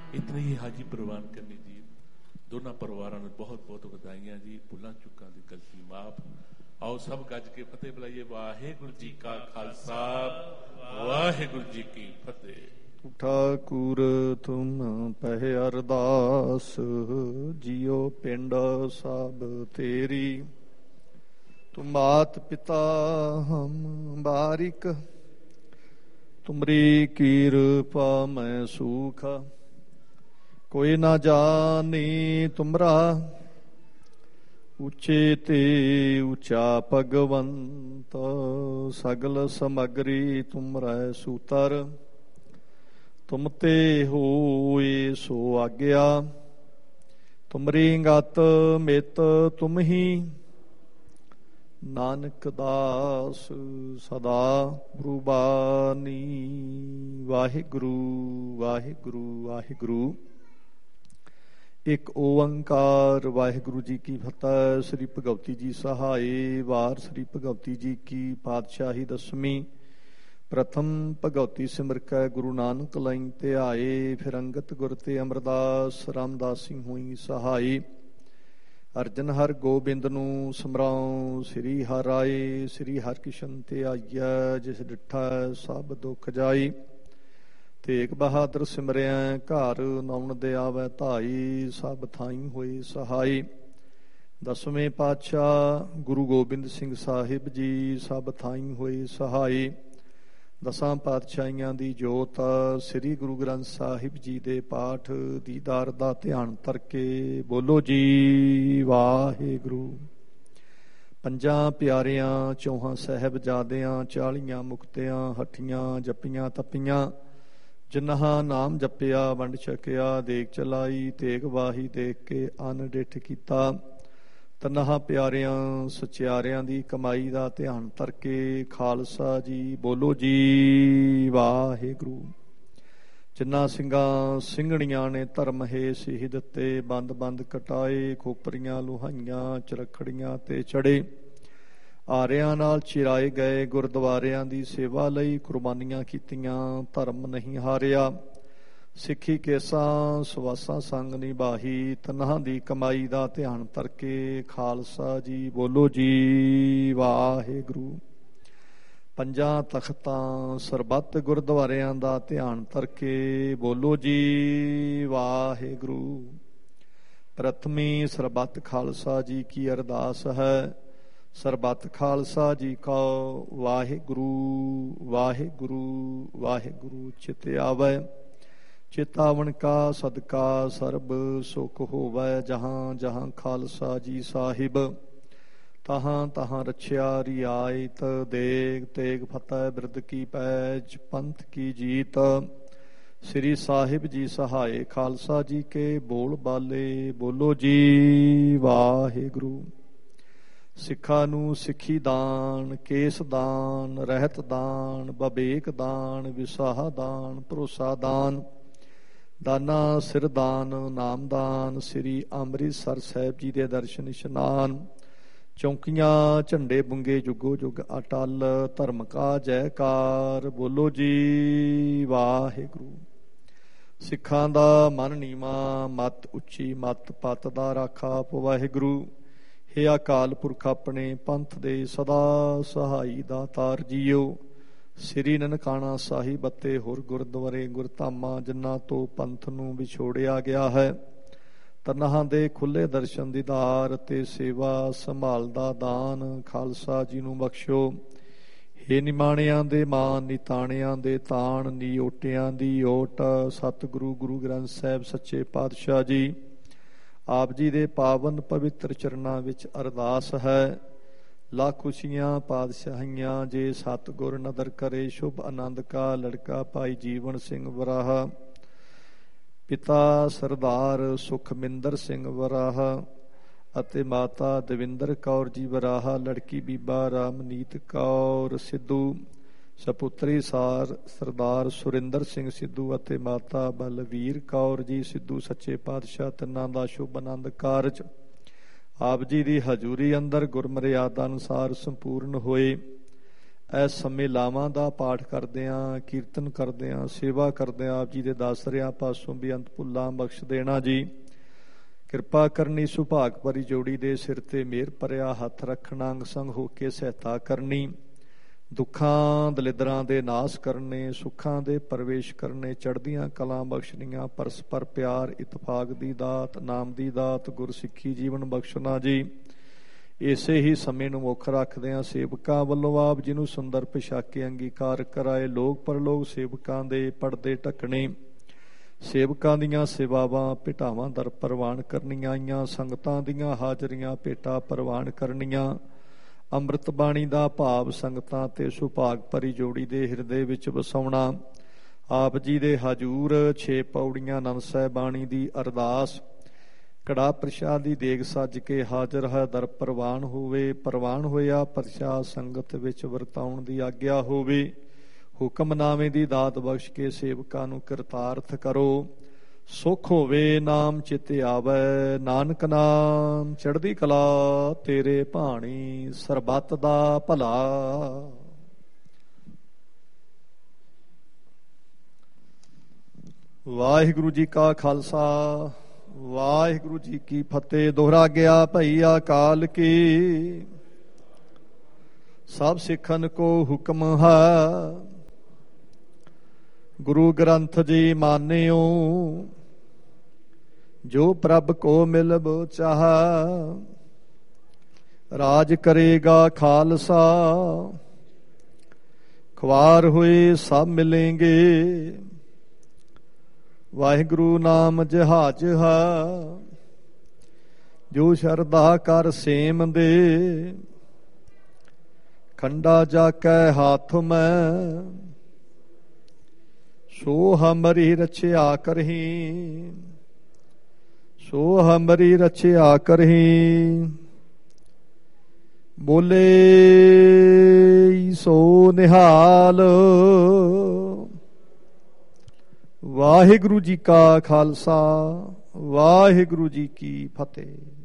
ਇਤਨੀ ਹੀ ਹਾਜੀ ਪ੍ਰਵਾਨ ਕਰਨੀ ਜੀ। ਦੋਨਾਂ ਪਰਿਵਾਰਾਂ ਨੂੰ ਬਹੁਤ ਬਹੁਤ ਵਧਾਈਆਂ ਜੀ। ਭੁੱਲਾਂ ਚੁੱਕਾਂ ਦੀ ਗਲਤੀ ਮਾਫ। ਆਓ ਸਭ ਗੱਜ ਕੇ ਫਤਿਹ ਬੁਲਾਈਏ। ਵਾਹਿਗੁਰੂ ਜੀ ਕਾ ਖਾਲਸਾ, ਵਾਹਿਗੁਰੂ ਜੀ ਕੀ ਫਤਿਹ। ਠਾਕੁਰ ਤੁਮ ਪਹਿ ਅਰਦਾਸ, ਜਿਉ ਪਿੰਡ ਸਭ ਤੇਰੀ। ਤੁਮ ਮਾਤ ਪਿਤਾ ਹਮ ਬਾਰਿਕ, ਤੁਮਰੀ ਕਿਰਪਾ ਮੈਂ ਸੁਖ। ਕੋਈ ਨਾ ਜਾਣੀ ਤੁਮਰਾ, ਉੱਚੇ ਤੇ ਉੱਚਾ ਭਗਵੰਤ। ਸਗਲ ਸਮਗਰੀ ਤੁਮਰੈ ਸੂਤਰ, ਤੁਮ ਤੇ ਹੋਏ ਸੋ ਆਗਿਆ। ਤੁਮਰੀ ਗਤ ਮਿਤ ਤੁਮ ਹੀ, ਨਾਨਕ ਦਾਸ ਸਦਾ ਗੁਰਬਾਣੀ। ਵਾਹਿਗੁਰੂ ਵਾਹਿਗੁਰੂ ਵਾਹਿਗੁਰੂ। ਇੱਕ ਓੰਕਾਰ ਵਾਹਿਗੁਰੂ ਜੀ ਕੀ ਫਤਿਹ। ਸ੍ਰੀ ਭਗਵਤੀ ਜੀ ਸਹਾਏ। ਵਾਰ ਸ੍ਰੀ ਭਗਵਤੀ ਜੀ ਕੀ ਪਾਤਸ਼ਾਹੀ ਦਸਵੀਂ। ਪ੍ਰਥਮ ਭਗਵਤੀ ਸਿਮਰ ਕੈ ਗੁਰੂ ਨਾਨਕ ਲਈ ਧਿਆਏ। ਫਿਰ ਅੰਗਤ ਗੁਰ ਤੇ ਅਮਰਦਾਸ ਰਾਮਦਾਸ ਸਿੰਘ ਹੋਈ ਸਹਾਈ। ਅਰਜਨ ਹਰ ਗੋਬਿੰਦ ਨੂੰ ਸਮਰਾਉ। ਸ੍ਰੀ ਹਰਿ ਰਾਏ ਸ੍ਰੀ ਹਰਿਕ੍ਰਿਸ਼ਨ ਤੇ ਆਈਐ। ਜਿਸ ਡਿਠਾ ਸਭ ਦੁੱਖ ਜਾਈ। ਤੇਗ ਬਹਾਦਰ ਸਿਮਰਿਆ ਘਰ, ਨਾਉਣ ਦੇ ਆਵੈ ਧਾਈ। ਸਭ ਥਾਈ ਹੋਈ ਸਹਾਈ। ਦਸਵੇਂ ਪਾਤਸ਼ਾਹ ਗੁਰੂ ਗੋਬਿੰਦ ਸਿੰਘ ਸਾਹਿਬ ਜੀ ਸਭ ਥਾਈ ਹੋਏ ਸਹਾਈ। ਦਸਾਂ ਪਾਤਸ਼ਾਹੀਆਂ ਦੀ ਜੋਤ ਸ੍ਰੀ ਗੁਰੂ ਗ੍ਰੰਥ ਸਾਹਿਬ ਜੀ ਦੇ ਪਾਠ ਦੀਦਾਰ ਦਾ ਧਿਆਨ ਧਰਕੇ ਬੋਲੋ ਜੀ ਵਾਹਿਗੁਰੂ। ਪੰਜਾਂ ਪਿਆਰਿਆਂ ਚੌਹਾਂ ਸਾਹਿਬਜ਼ਾਦਿਆਂ 40 ਮੁਕਤਿਆਂ ਹੱਠੀਆਂ ਜੱਪੀਆਂ ਤੱਪੀਆਂ। ਜਿਨ੍ਹਾਂ ਨਾਮ ਜਪਿਆ ਵੰਡ ਛਕਿਆ, ਦੇਖ ਚਲਾਈ ਤੇਗ ਵਾਹੀ ਦੇਖ ਕੇ ਅੰਨ ਡਿੱਠ ਕੀਤਾ। ਤਨ੍ਹਾਂ ਪਿਆਰਿਆਂ ਸਚਿਆਰਿਆਂ ਦੀ ਕਮਾਈ ਦਾ ਧਿਆਨ ਧਰਕੇ ਖਾਲਸਾ ਜੀ ਬੋਲੋ ਜੀ ਵਾਹਿਗੁਰੂ। ਜਿਨ੍ਹਾਂ ਸਿੰਘਾਂ ਸਿੰਘਣੀਆਂ ਨੇ ਧਰਮ ਹੇ ਸਿਹ ਦਿੱਤੇ, ਬੰਦ ਬੰਦ ਕਟਾਏ, ਖੋਪਰੀਆਂ ਲੁਹਾਈਆਂ ਚਰਖੜੀਆਂ ਤੇ ਚੜੇ। ਆਰਿਆਂ ਨਾਲ ਚਿਰਾਏ ਗਏ, ਗੁਰਦੁਆਰਿਆਂ ਦੀ ਸੇਵਾ ਲਈ ਕੁਰਬਾਨੀਆਂ ਕੀਤੀਆਂ, ਧਰਮ ਨਹੀਂ ਹਾਰਿਆ। ਸਿੱਖੀ ਕੇਸਾਂ ਸਵਾਸਾਂ ਸੰਗ ਨਿਭਾਹੀ, ਤਨ੍ਹਾਂ ਦੀ ਕਮਾਈ ਦਾ ਧਿਆਨ ਧਰਕੇ ਖਾਲਸਾ ਜੀ ਬੋਲੋ ਜੀ ਵਾਹਿਗੁਰੂ। ਪੰਜਾਂ ਤਖਤਾਂ ਸਰਬੱਤ ਗੁਰਦੁਆਰਿਆਂ ਦਾ ਧਿਆਨ ਧਰਕੇ ਬੋਲੋ ਜੀ ਵਾਹਿਗੁਰੂ। ਪ੍ਰਥਮੀ ਸਰਬੱਤ ਖਾਲਸਾ ਜੀ ਕੀ ਅਰਦਾਸ ਹੈ। ਸਰਬੱਤ ਖਾਲਸਾ ਜੀ ਕਉ ਵਾਹਿਗੁਰੂ ਵਾਹਿਗੁਰੂ ਵਾਹਿਗੁਰੂ। ਚਿਤ ਆਵੈ ਚੇਤਾਵਨ ਕਾ ਸਦਕਾ ਸਰਬ ਸੁਖ ਹੋਵੈ। ਜਹਾਂ ਜਹਾਂ ਖਾਲਸਾ ਜੀ ਸਾਹਿਬ, ਤਹਾਂ ਤਹਾਂ ਰਛਿਆ ਰਿਆਇਤ। ਦੇਗ ਤੇਗ ਫਤਿਹ ਬਿਰਦ ਕੀ ਪੈਜ, ਪੰਥ ਕੀ ਜੀਤ। ਸ੍ਰੀ ਸਾਹਿਬ ਜੀ ਸਹਾਏ। ਖਾਲਸਾ ਜੀ ਕੇ ਬੋਲ ਬਾਲੇ ਬੋਲੋ ਜੀ ਵਾਹਿਗੁਰੂ। ਸਿੱਖਾਂ ਨੂੰ ਸਿੱਖੀ ਦਾਨ, ਕੇਸ ਦਾਨ, ਰਹਿਤ ਦਾਨ, ਬਵੇਕ ਦਾਨ, ਵਿਸਾਹ ਦਾਨ, ਭਰੋਸਾ ਦਾਨ, ਦਾਨਾ ਸਿਰ ਦਾਨ, ਨਾਮਦਾਨ। ਸ੍ਰੀ ਅੰਮ੍ਰਿਤਸਰ ਸਾਹਿਬ ਜੀ ਦੇ ਦਰਸ਼ਨ ਇਸ਼ਨਾਨ। ਚੌਂਕੀਆਂ ਝੰਡੇ ਬੁੰਗੇ ਜੁਗੋ ਜੁਗ ਅਟਲ। ਧਰਮ ਕਾ ਜੈਕਾਰ ਬੋਲੋ ਜੀ ਵਾਹਿਗੁਰੂ। ਸਿੱਖਾਂ ਦਾ ਮਨ ਨੀਵਾਂ, ਮਤ ਉੱਚੀ, ਮਤ ਪਤ ਦਾ ਰਾਖਾ ਵਾਹਿਗੁਰੂ। ਹੇ ਅਕਾਲ ਪੁਰਖ ਆਪਣੇ ਪੰਥ ਦੇ ਸਦਾ ਸਹਾਈ ਦਾਤਾਰ ਜੀਓ। ਸ੍ਰੀ ਨਨਕਾਣਾ ਸਾਹਿਬ ਅਤੇ ਹੋਰ ਗੁਰਦੁਆਰੇ ਗੁਰਧਾਮਾਂ ਜਿਨ੍ਹਾਂ ਤੋਂ ਪੰਥ ਨੂੰ ਵਿਛੋੜਿਆ ਗਿਆ ਹੈ, ਤਨ੍ਹਾਂ ਦੇ ਖੁੱਲ੍ਹੇ ਦਰਸ਼ਨ ਦੀਦਾਰ ਅਤੇ ਸੇਵਾ ਸੰਭਾਲ ਦਾ ਦਾਨ ਖਾਲਸਾ ਜੀ ਨੂੰ ਬਖਸ਼ੋ। ਹੇ ਨਿਮਾਣਿਆਂ ਦੇ ਮਾਨ, ਨਿਤਾਣਿਆਂ ਦੇ ਤਾਣ, ਨਿਓਟਿਆਂ ਦੀ ਓਟ। ਸਤਿਗੁਰੂ ਗੁਰੂ ਗ੍ਰੰਥ ਸਾਹਿਬ ਸੱਚੇ ਪਾਤਸ਼ਾਹ ਜੀ ਆਪ ਜੀ ਦੇ ਪਾਵਨ ਪਵਿੱਤਰ ਚਰਨਾਂ ਵਿੱਚ ਅਰਦਾਸ ਹੈ। ਲੱਖ ਖੁਸ਼ੀਆਂ ਪਾਤਸ਼ਾਹੀਆਂ ਜੇ ਸਤਿਗੁਰ ਨਦਰ ਕਰੇ। ਸ਼ੁਭ ਆਨੰਦ ਕਾ ਲੜਕਾ ਭਾਈ ਜੀਵਨ ਸਿੰਘ ਵਰਾਹ, ਪਿਤਾ ਸਰਦਾਰ ਸੁਖਮਿੰਦਰ ਸਿੰਘ ਵਰਾਹ ਅਤੇ ਮਾਤਾ ਦਵਿੰਦਰ ਕੌਰ ਜੀ ਵਰਾਹ। ਲੜਕੀ ਬੀਬਾ ਰਾਮਨੀਤ ਕੌਰ ਸਿੱਧੂ, ਸਪੁੱਤਰੀ ਸਰਦਾਰ ਸੁਰਿੰਦਰ ਸਿੰਘ ਸਿੱਧੂ ਅਤੇ ਮਾਤਾ ਬਲਵੀਰ ਕੌਰ ਜੀ ਸਿੱਧੂ। ਸੱਚੇ ਪਾਤਸ਼ਾਹ ਤਿੰਨਾਂ ਦਾ ਸ਼ੁਭ ਆਨੰਦ ਕਾਰਜ ਆਪ ਜੀ ਦੀ ਹਜ਼ੂਰੀ ਅੰਦਰ ਗੁਰਮਰਿਆਦਾ ਅਨੁਸਾਰ ਸੰਪੂਰਨ ਹੋਏ। ਇਸ ਸਮੇਂ ਲਾਵਾਂ ਦਾ ਪਾਠ ਕਰਦਿਆਂ, ਕੀਰਤਨ ਕਰਦਿਆਂ, ਸੇਵਾ ਕਰਦਿਆਂ ਆਪ ਜੀ ਦੇ ਦਾਸਰਿਆਂ ਪਾਸੋਂ ਬੇਅੰਤ ਭੁੱਲਾਂ ਬਖਸ਼ ਦੇਣਾ ਜੀ। ਕਿਰਪਾ ਕਰਨੀ, ਸੁਭਾਗ ਭਰੀ ਜੋੜੀ ਦੇ ਸਿਰ ਤੇ ਮਿਹਰ ਭਰਿਆ ਹੱਥ ਰੱਖਣਾ, ਅੰਗ ਸੰਗ ਹੋ ਕੇ ਸਹਾਇਤਾ ਕਰਨੀ, ਦੁੱਖਾਂ ਦਲਿੱਦਰਾਂ ਦੇ ਨਾਸ ਕਰਨੇ, ਸੁੱਖਾਂ ਦੇ ਪ੍ਰਵੇਸ਼ ਕਰਨੇ, ਚੜ੍ਹਦੀਆਂ ਕਲਾਂ ਬਖਸ਼ਣੀਆਂ, ਪਰਸਪਰ ਪਿਆਰ, ਇਤਫਾਕ ਦੀ ਦਾਤ, ਨਾਮ ਦੀ ਦਾਤ, ਗੁਰਸਿੱਖੀ ਜੀਵਨ ਬਖਸ਼ਣਾ ਜੀ। ਇਸੇ ਹੀ ਸਮੇਂ ਨੂੰ ਮੁੱਖ ਰੱਖਦਿਆਂ ਸੇਵਕਾਂ ਵੱਲੋਂ ਆਪ ਜੀ ਨੂੰ ਸੁੰਦਰ ਪੁਸ਼ਾਕੇ ਅੰਗੀਕਾਰ ਕਰਾਏ, ਲੋਕ ਪਰਲੋਕ ਸੇਵਕਾਂ ਦੇ ਪਰਦੇ ਢੱਕਣੇ, ਸੇਵਕਾਂ ਦੀਆਂ ਸੇਵਾਵਾਂ ਭੇਟਾਵਾਂ ਦਰ ਪ੍ਰਵਾਨ ਕਰਨੀਆਂ, ਆਈਆਂ ਸੰਗਤਾਂ ਦੀਆਂ ਹਾਜ਼ਰੀਆਂ ਭੇਟਾ ਪ੍ਰਵਾਨ ਕਰਨੀਆਂ, ਅੰਮ੍ਰਿਤ ਬਾਣੀ ਦਾ ਭਾਵ ਸੰਗਤਾਂ ਤੇ ਸੁਭਾਗ ਭਰੀ ਜੋੜੀ ਦੇ ਹਿਰਦੇ ਵਿੱਚ ਵਸਾਉਣਾ, ਆਪ ਜੀ ਦੇ ਹਜੂਰ 6 ਪੌੜੀਆਂ ਆਨੰਦ ਸਾਹਿਬ ਬਾਣੀ ਦੀ ਅਰਦਾਸ, ਕੜਾ ਪ੍ਰਸ਼ਾਦ ਦੀ ਦੇਗ ਸੱਜ ਕੇ ਹਾਜ਼ਰ ਹੈ ਦਰ ਪ੍ਰਵਾਨ ਹੋਵੇ, ਪ੍ਰਵਾਨ ਹੋਇਆ ਪ੍ਰਸ਼ਾਦ ਸੰਗਤ ਵਿੱਚ ਵਰਤਾਉਣ ਦੀ ਆਗਿਆ ਹੋਵੇ, ਹੁਕਮਨਾਮੇ ਦੀ ਦਾਤ ਬਖਸ਼ ਕੇ ਸੇਵਕਾਂ ਨੂੰ ਕਿਰਤਾਰਥ ਕਰੋ, ਸੁਖ ਹੋਵੇ ਨਾਮ ਚਿਤ ਆਵੈ, ਨਾਨਕ ਨਾਮ ਚੜ੍ਹਦੀ ਕਲਾ ਤੇਰੇ ਭਾਣੀ, ਸਰਬੱਤ ਦਾ ਭਲਾ। ਵਾਹਿਗੁਰੂ ਜੀ ਕਾ ਖਾਲਸਾ, ਵਾਹਿਗੁਰੂ ਜੀ ਕੀ ਫਤਿਹ। ਦੋਹਰਾ ਗਿਆ ਭਈ ਅਕਾਲ ਕੀ, ਸਭ ਸਿੱਖਨ ਕੋ ਹੁਕਮ ਹੈ, ਗੁਰੂ ਗ੍ਰੰਥ ਜੀ ਮਾਨਿਓ, ਜੋ ਪ੍ਰਭ ਕੋ ਮਿਲਬ ਚਾਹ, ਰਾਜ ਕਰੇਗਾ ਖਾਲਸਾ, ਖਵਾਰ ਹੋਏ ਸਭ ਮਿਲੇਂਗੇ, ਵਾਹਿਗੁਰੂ ਨਾਮ ਜਹਾਜ ਹੈ, ਜੋ ਸ਼ਰਧਾ ਕਰ ਸੇਮ ਦੇ, ਖੰਡਾ ਜਾ ਕੈ ਹਾਥ ਮੈਂ, ਸੋ ਹਮਰੀ ਰਚਿਆ ਕਰਹੀ, ਸੋ ਹਮਰੀ ਰਚਿਆ ਕਰਹੀ, ਬੋਲੇ ਸੋ ਨਿਹਾਲ। ਵਾਹਿਗੁਰੂ ਜੀ ਕਾ ਖਾਲਸਾ, ਵਾਹਿਗੁਰੂ ਜੀ ਕੀ ਫਤਿਹ।